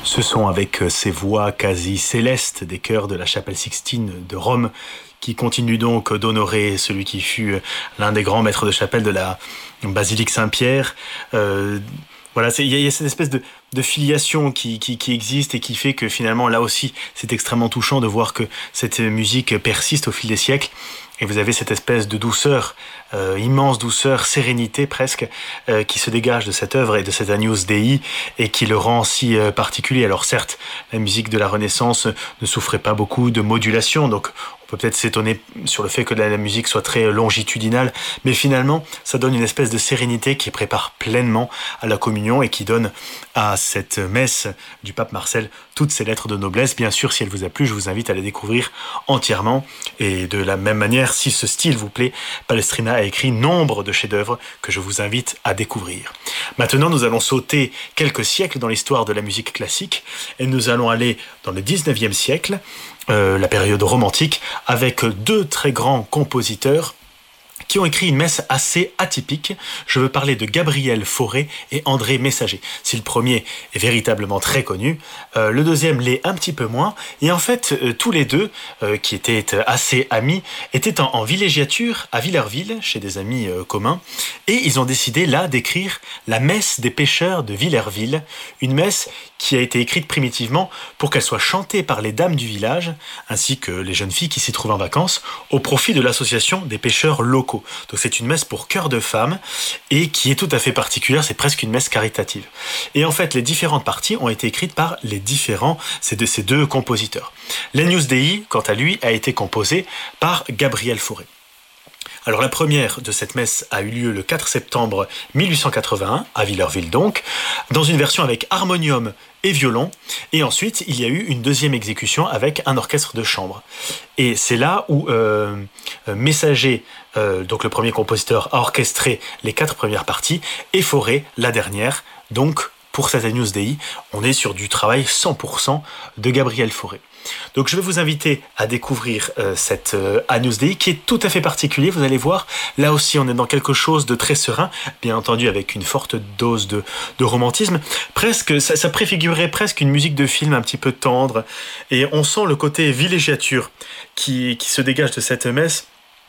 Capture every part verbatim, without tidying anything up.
Ce sont avec ces voix quasi célestes des chœurs de la chapelle Sixtine de Rome qui continuent donc d'honorer celui qui fut l'un des grands maîtres de chapelle de la basilique Saint-Pierre. Euh, voilà, il y, y a cette espèce de, de filiation qui, qui, qui existe et qui fait que finalement, là aussi, c'est extrêmement touchant de voir que cette musique persiste au fil des siècles. Et vous avez cette espèce de douceur, euh, immense douceur, sérénité presque, euh, qui se dégage de cette œuvre et de cet Agnus Dei et qui le rend si euh, particulier. Alors certes, la musique de la Renaissance ne souffrait pas beaucoup de modulation, donc on peut peut-être s'étonner sur le fait que la musique soit très longitudinale, mais finalement, ça donne une espèce de sérénité qui prépare pleinement à la communion et qui donne à cette messe du pape Marcel toutes ses lettres de noblesse. Bien sûr, si elle vous a plu, je vous invite à la découvrir entièrement. Et de la même manière, si ce style vous plaît, Palestrina a écrit nombre de chefs-d'œuvre que je vous invite à découvrir. Maintenant, nous allons sauter quelques siècles dans l'histoire de la musique classique et nous allons aller dans le dix-neuvième siècle, Euh, la période romantique, avec deux très grands compositeurs qui ont écrit une messe assez atypique. Je veux parler de Gabriel Fauré et André Messager. Si le premier est véritablement très connu, euh, le deuxième l'est un petit peu moins. Et en fait, euh, tous les deux, euh, qui étaient assez amis, étaient en, en villégiature à Villerville, chez des amis euh, communs. Et ils ont décidé là d'écrire la messe des pêcheurs de Villerville, une messe qui a été écrite primitivement pour qu'elle soit chantée par les dames du village, ainsi que les jeunes filles qui s'y trouvent en vacances, au profit de l'association des pêcheurs locaux. Donc c'est une messe pour chœur de femmes, et qui est tout à fait particulière, c'est presque une messe caritative. Et en fait, les différentes parties ont été écrites par les différents, c'est de ces deux compositeurs. L'Agnus Dei, quant à lui, a été composé par Gabriel Fauré. Alors la première de cette messe a eu lieu le quatre septembre mille huit cent quatre-vingt-un, à Villerville donc, dans une version avec harmonium et violon, et ensuite il y a eu une deuxième exécution avec un orchestre de chambre. Et c'est là où euh, Messager, euh, donc le premier compositeur, a orchestré les quatre premières parties, et Fauré la dernière. Donc pour cette Agnus Dei, on est sur du travail cent pour cent de Gabriel Fauré. Donc je vais vous inviter à découvrir euh, cette euh, Agnus Dei qui est tout à fait particulier. Vous allez voir, là aussi on est dans quelque chose de très serein, bien entendu avec une forte dose de, de romantisme. Presque, ça, ça préfigurerait presque une musique de film un petit peu tendre. Et on sent le côté villégiature qui, qui se dégage de cette messe.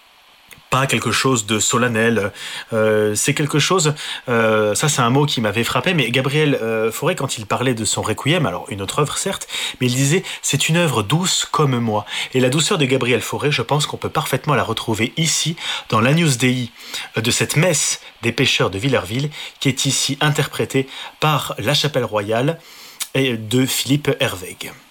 Pas quelque chose de solennel, euh, c'est quelque chose, euh, ça c'est un mot qui m'avait frappé, mais Gabriel euh, Fauré, quand il parlait de son Requiem, alors une autre œuvre certes, mais il disait « c'est une œuvre douce comme moi ». Et la douceur de Gabriel Fauré, je pense qu'on peut parfaitement la retrouver ici, dans l'Agnus Dei de cette messe des pêcheurs de Villerville, qui est ici interprétée par la Chapelle Royale et de Philippe Herwegh.